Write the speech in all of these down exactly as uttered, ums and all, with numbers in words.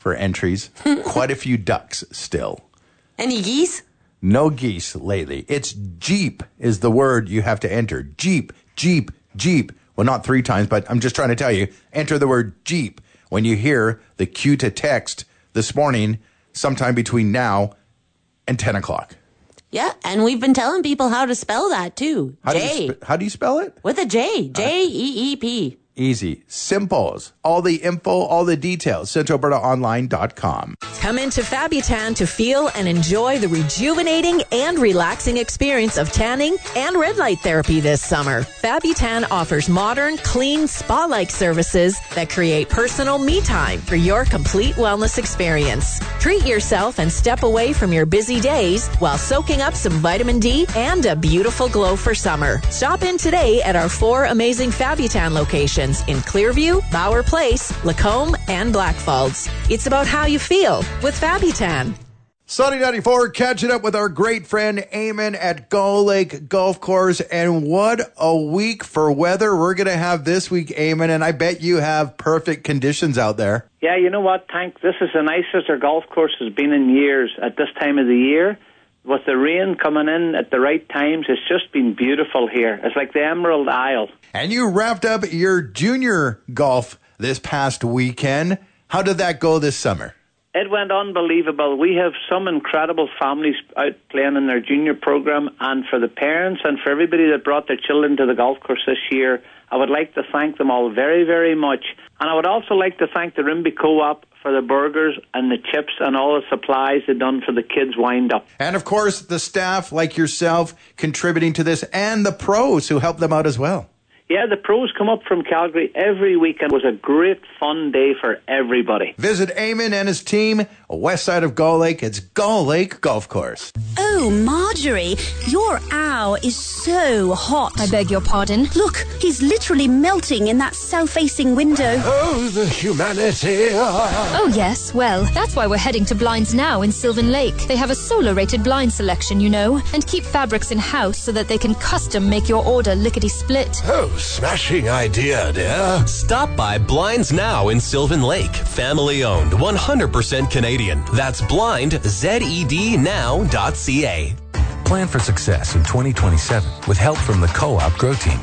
for entries. Quite a few ducks still. Any geese? No geese lately. It's Jeep is the word you have to enter. Jeep, Jeep, Jeep. Well, not three times, but I'm just trying to tell you, enter the word Jeep when you hear the cue to text this morning, sometime between now and ten o'clock. Yeah, and we've been telling people how to spell that, too. How J. Do you sp- how do you spell it? With a J. J E E P. Easy. Simples. All the info, all the details. central alberta online dot com. Come into Fabutan to feel and enjoy the rejuvenating and relaxing experience of tanning and red light therapy this summer. Fabutan offers modern, clean, spa-like services that create personal me time for your complete wellness experience. Treat yourself and step away from your busy days while soaking up some vitamin D and a beautiful glow for summer. Stop in today at our four amazing Fabutan locations in Clearview, Bauer Place, Lacombe, and Blackfalds. It's about how you feel with Fabutan. Sunny ninety-four, catching up with our great friend Eamon at Gull Lake Golf Course. And what a week for weather we're going to have this week, Eamon. And I bet you have perfect conditions out there. Yeah, you know what, Tank? This is the nicest our golf course has been in years at this time of the year. With the rain coming in at the right times, it's just been beautiful here. It's like the Emerald Isle. And you wrapped up your junior golf this past weekend. How did that go this summer? It went unbelievable. We have some incredible families out playing in their junior program, and for the parents and for everybody that brought their children to the golf course this year, I would like to thank them all very, very much. And I would also like to thank the Rimby Co-op for the burgers and the chips and all the supplies they've done for the kids' wind-up. And, of course, the staff like yourself contributing to this, and the pros who help them out as well. Yeah, the pros come up from Calgary every weekend. It was a great, fun day for everybody. Visit Eamon and his team, west side of Gull Lake. It's Gull Lake Golf Course. Oh, Marjorie, your owl is so hot. I beg your pardon? Look, he's literally melting in that south-facing window. Oh, the humanity. Oh, yes. Well, that's why we're heading to Blinds Now in Sylvan Lake. They have a solar-rated blind selection, you know, and keep fabrics in-house so that they can custom make your order lickety-split. Oh, smashing idea, dear. Stop by Blinds Now in Sylvan Lake. Family owned, one hundred percent Canadian. That's blind, Z E D now dot C A. Plan for success in twenty twenty-seven with help from the Co-op Grow Team.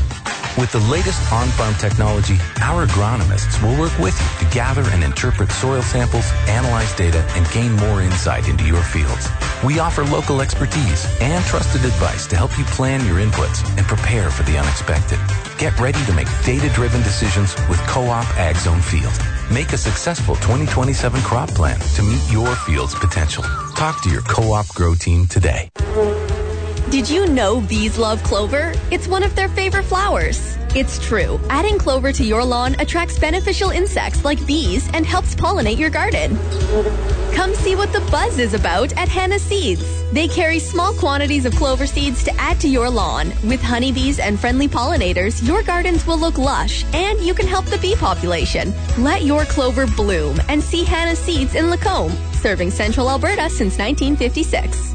With the latest on-farm technology, our agronomists will work with you to gather and interpret soil samples, analyze data, and gain more insight into your fields. We offer local expertise and trusted advice to help you plan your inputs and prepare for the unexpected. Get ready to make data-driven decisions with Co-op AgZone Field. Make a successful twenty twenty-seven crop plan to meet your field's potential. Talk to your Co-op Grow Team today. Did you know bees love clover? It's one of their favorite flowers. It's true. Adding clover to your lawn attracts beneficial insects like bees and helps pollinate your garden. Come see what the buzz is about at Hannah Seeds. They carry small quantities of clover seeds to add to your lawn. With honeybees and friendly pollinators, your gardens will look lush and you can help the bee population. Let your clover bloom and see Hannah Seeds in Lacombe, serving Central Alberta since nineteen fifty-six.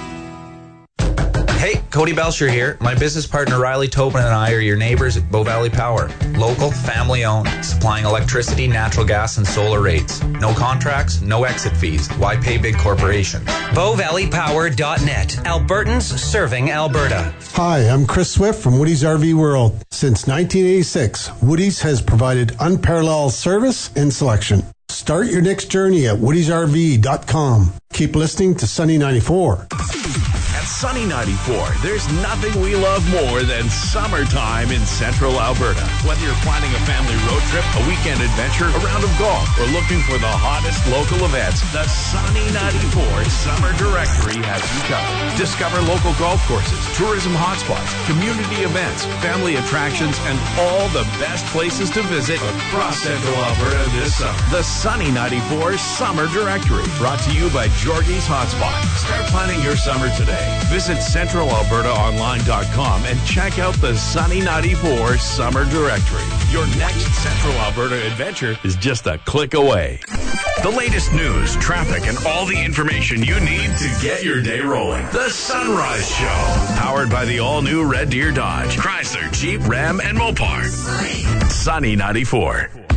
Hey, Cody Belcher here. My business partner Riley Tobin and I are your neighbors at Bow Valley Power. Local, family-owned, supplying electricity, natural gas, and solar rates. No contracts, no exit fees. Why pay big corporations? bow valley power dot net. Albertans serving Alberta. Hi, I'm Chris Swift from Woody's R V World. Since nineteen eighty-six, Woody's has provided unparalleled service and selection. Start your next journey at woodies R V dot com. Keep listening to Sunny ninety-four. Sunny ninety-four, there's nothing we love more than summertime in Central Alberta. Whether you're planning a family road trip, a weekend adventure, a round of golf, or looking for the hottest local events, the Sunny ninety-four Summer Directory has you covered. Discover local golf courses, tourism hotspots, community events, family attractions, and all the best places to visit across Central Alberta this summer. The Sunny ninety-four Summer Directory, brought to you by Jorgie's Hotspot. Start planning your summer today. Visit central alberta online dot com and check out the Sunny ninety-four Summer Directory. Your next Central Alberta adventure is just a click away. The latest news, traffic, and all the information you need to get your day rolling. The Sunrise Show. Powered by the all-new Red Deer Dodge, Chrysler, Jeep, Ram, and Mopar. Sunny ninety-four.